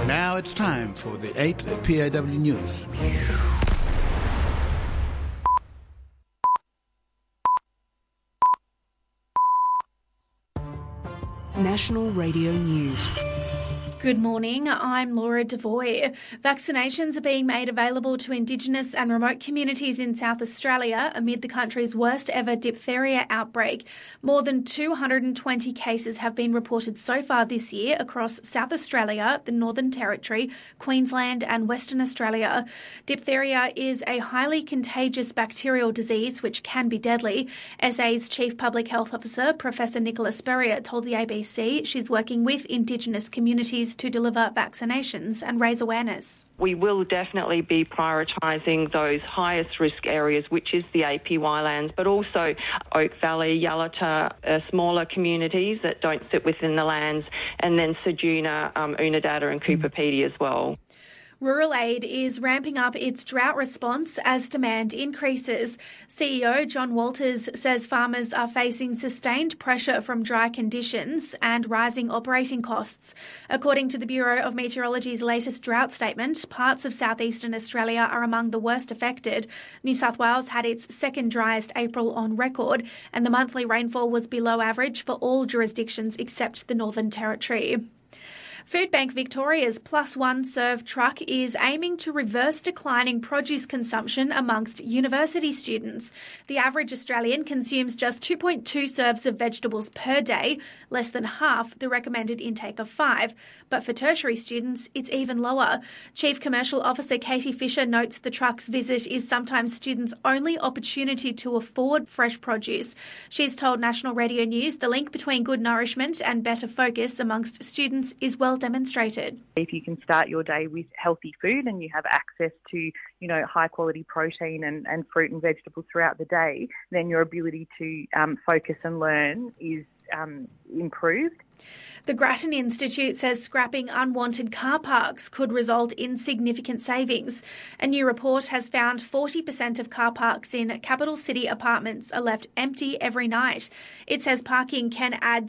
Now it's time for the 8th PAW News. National Radio News. Good morning, I'm Laura Devoy. Vaccinations are being made available to Indigenous and remote communities in South Australia amid the country's worst ever diphtheria outbreak. More than 220 cases have been reported so far this year across South Australia, the Northern Territory, Queensland and Western Australia. Diphtheria is a highly contagious bacterial disease which can be deadly. SA's Chief Public Health Officer, Professor Nicola Spurrier, told the ABC she's working with Indigenous communities to deliver vaccinations and raise awareness. We will definitely be prioritising those highest risk areas, which is the APY lands, but also Oak Valley, Yalata, smaller communities that don't sit within the lands, and then Ceduna, Unadada and Cooper Pedy as well. Rural Aid is ramping up its drought response as demand increases. CEO John Walters says farmers are facing sustained pressure from dry conditions and rising operating costs. According to the Bureau of Meteorology's latest drought statement, parts of southeastern Australia are among the worst affected. New South Wales had its second driest April on record, and the monthly rainfall was below average for all jurisdictions except the Northern Territory. Foodbank Victoria's Plus One Serve truck is aiming to reverse declining produce consumption amongst university students. The average Australian consumes just 2.2 serves of vegetables per day, less than half the recommended intake of 5. But for tertiary students, it's even lower. Chief Commercial Officer Katie Fisher notes the truck's visit is sometimes students' only opportunity to afford fresh produce. She's told National Radio News the link between good nourishment and better focus amongst students is well demonstrated. If you can start your day with healthy food and you have access to, high quality protein and fruit and vegetables throughout the day, then your ability to focus and learn is improved. The Grattan Institute says scrapping unwanted car parks could result in significant savings. A new report has found 40% of car parks in capital city apartments are left empty every night. It says parking can add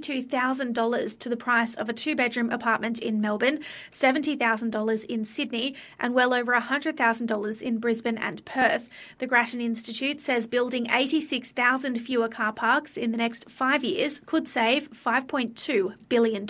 $62,000 to the price of a two-bedroom apartment in Melbourne, $70,000 in Sydney, and well over $100,000 in Brisbane and Perth. The Grattan Institute says building 86,000 fewer car parks in the next 5 years could save $5.2 billion.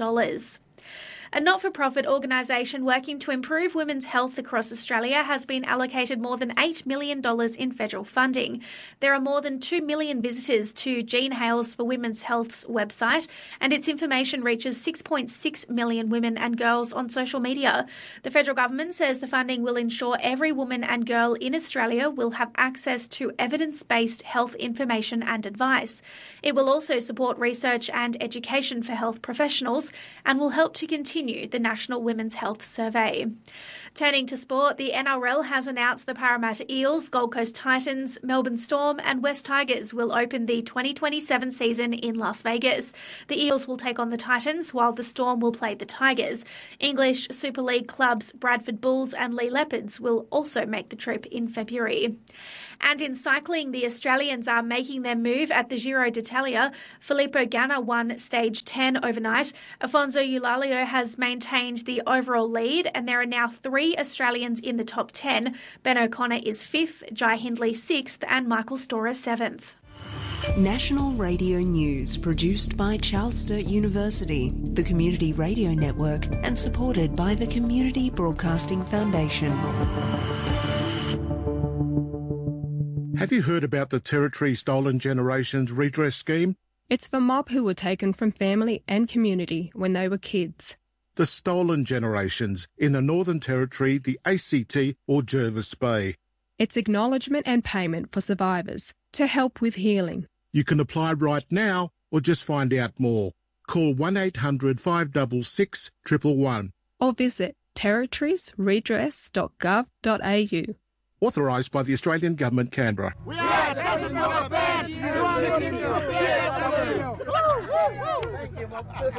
A not-for-profit organisation working to improve women's health across Australia has been allocated more than $8 million in federal funding. There are more than 2 million visitors to Jean Hales for Women's Health's website, and its information reaches 6.6 million women and girls on social media. The federal government says the funding will ensure every woman and girl in Australia will have access to evidence-based health information and advice. It will also support research and education for health professionals and will help to continue the National Women's Health Survey. Turning to sport, the NRL has announced the Parramatta Eels, Gold Coast Titans, Melbourne Storm and West Tigers will open the 2027 season in Las Vegas. The Eels will take on the Titans while the Storm will play the Tigers. English Super League clubs Bradford Bulls and Lee Leopards will also make the trip in February. And in cycling, the Australians are making their move at the Giro d'Italia. Filippo Ganna won stage 10 overnight. Afonso Eulalio has maintained the overall lead, and there are now 3 Australians in the top 10. Ben O'Connor is 5th, Jai Hindley 6th, and Michael Storer 7th. National Radio News, produced by Charles Sturt University, the Community Radio Network, and supported by the Community Broadcasting Foundation. Have you heard about the Territory Stolen Generations Redress Scheme? It's for mob who were taken from family and community when they were kids. The Stolen Generations in the Northern Territory, the ACT or Jervis Bay. It's acknowledgement and payment for survivors to help with healing. You can apply right now or just find out more. Call 1800 566 111. Or visit territoriesredress.gov.au. Authorised by the Australian Government, Canberra. We are Casanova Band. You are listening to PAW.